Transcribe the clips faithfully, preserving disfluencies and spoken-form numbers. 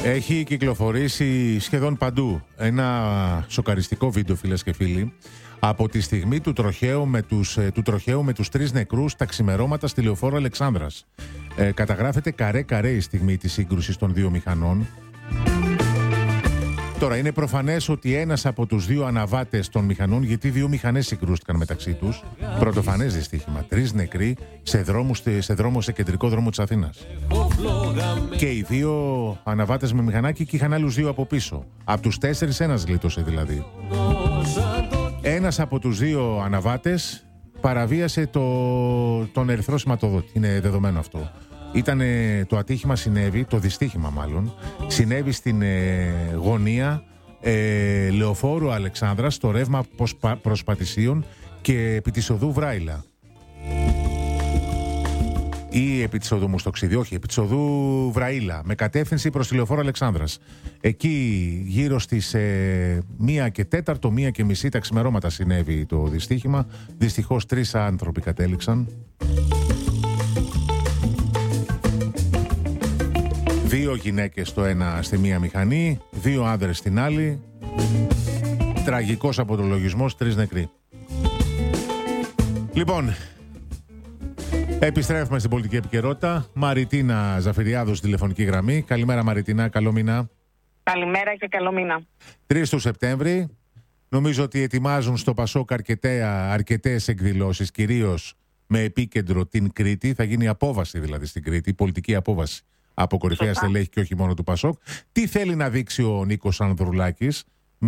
Έχει κυκλοφορήσει σχεδόν παντού ένα σοκαριστικό βίντεο, φίλες και φίλοι, από τη στιγμή του τροχαίου με τους, του τροχαίου με τους τρεις νεκρούς τα ξημερώματα στη λεωφόρο Αλεξάνδρας. Ε, καταγράφεται καρέ-καρέ η στιγμή της σύγκρουσης των δύο μηχανών. Τώρα, είναι προφανές ότι ένας από τους δύο αναβάτες των μηχανών, γιατί δύο μηχανές συγκρούστηκαν μεταξύ τους, πρωτοφανές δυστύχημα, τρεις νεκροί σε, δρόμους, σε δρόμο, σε κεντρικό δρόμο της Αθήνας. Και οι δύο αναβάτες με μηχανάκι και είχαν άλλους δύο από πίσω. Από τους τέσσερις ένας γλίτωσε δηλαδή. Ένας από τους δύο αναβάτες παραβίασε το, τον ερυθρό σηματοδότη. Είναι δεδομένο αυτό. Ήτανε, το ατύχημα συνέβη, το δυστύχημα μάλλον, συνέβη στην ε, γωνία ε, λεωφόρου Αλεξάνδρας, στο ρεύμα προς Πατησίων και επί της οδού Βράιλα. Ή επί της οδού Μουστοξίδη, όχι, επί της οδού Βραΐλα, με κατεύθυνση προς τη λεωφόρο Αλεξάνδρας. Εκεί γύρω στις ε, μία και τέταρτο, μία και μισή τα ξημερώματα συνέβη το δυστύχημα. Δυστυχώς τρεις άνθρωποι κατέληξαν. Δύο γυναίκες στο ένα, στη μία μηχανή, δύο άνδρες στην άλλη. Τραγικός αποτολογισμός, τρεις νεκροί. Λοιπόν, επιστρέφουμε στην πολιτική επικαιρότητα. Μαριτίνα Ζαφυριάδου στη τηλεφωνική γραμμή. Καλημέρα Μαριτίνα, καλό μήνα. Καλημέρα και καλό μήνα. τρεις του Σεπτέμβρη. Νομίζω ότι ετοιμάζουν στο Πασόκ αρκετές εκδηλώσεις, κυρίως με επίκεντρο την Κρήτη. Θα γίνει απόβαση δηλαδή στην Κρήτη, πολιτική απόβαση από κορυφαία στελέχη και όχι μόνο του Πασόκ. Τι θέλει να δείξει ο Νίκος Ανδρουλάκης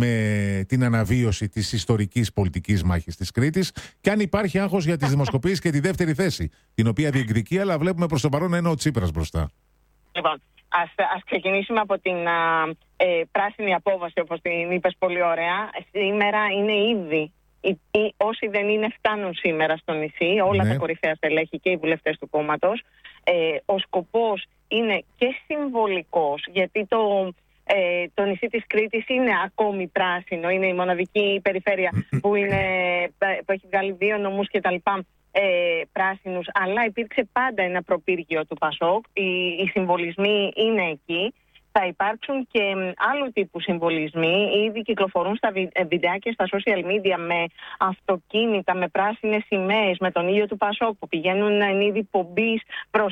με την αναβίωση της ιστορικής πολιτικής μάχης της Κρήτης και αν υπάρχει άγχος για τις δημοσκοπήσεις και τη δεύτερη θέση, την οποία διεκδικεί, αλλά βλέπουμε προς το παρόν να είναι ο Τσίπρας μπροστά. Λοιπόν, ας, ας ξεκινήσουμε από την α, ε, πράσινη απόβαση, όπως την είπες πολύ ωραία. Σήμερα είναι ήδη, οι, οι, όσοι δεν είναι φτάνουν σήμερα στο νησί, όλα ναι. τα κορυφαία στελέχη και οι βουλευτές του κόμματος. Ε, ο σκοπός είναι και συμβολικός, γιατί το... Ε, το νησί της Κρήτης είναι ακόμη πράσινο, είναι η μοναδική περιφέρεια που, είναι, που έχει βγάλει δύο νομούς και τα λοιπά ε, πράσινους, αλλά υπήρξε πάντα ένα προπύργιο του Πασόκ, οι, οι συμβολισμοί είναι εκεί. Θα υπάρξουν και άλλου τύπου συμβολισμοί. Ήδη κυκλοφορούν στα βιντεάκια στα social media με αυτοκίνητα, με πράσινες σημαίες, με τον ήλιο του Πασόκ που πηγαίνουν εν είδη πομπής προς,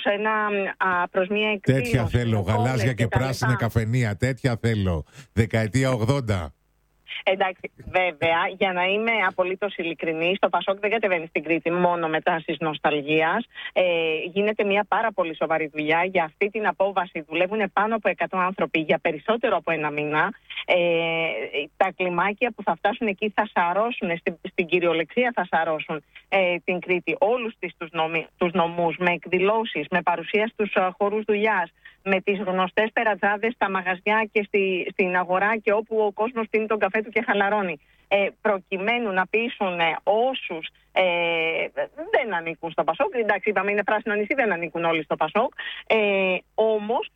προς μια εκδήλωση. Τέτοια θέλω, γαλάζια και, και πράσινα καφενεία, τέτοια θέλω. Δεκαετία ογδόντα. Εντάξει, βέβαια, για να είμαι απολύτως ειλικρινής, το Πασόκ δεν κατεβαίνει στην Κρήτη μόνο με τάσεις νοσταλγίας. Ε, γίνεται μια πάρα πολύ σοβαρή δουλειά. Για αυτή την απόβαση δουλεύουν πάνω από εκατό άνθρωποι για περισσότερο από ένα μήνα. Ε, τα κλιμάκια που θα φτάσουν εκεί θα σαρώσουν, στην, στην κυριολεξία θα σαρώσουν ε, την Κρήτη. Όλους τις, τους, νομι, τους νομούς, με εκδηλώσεις, με παρουσία στους uh, χώρους δουλειάς, με τις γνωστές τερατζάδες στα μαγαζιά και στη, στην αγορά και όπου ο κόσμος πίνει τον καφέ του και χαλαρώνει. Ε, προκειμένου να πείσουν ε, όσους ε, δεν ανήκουν στο Πασόκ. Εντάξει, είπαμε είναι πράσινο νησί, δεν ανήκουν όλοι στο Πασόκ. Ε, όμως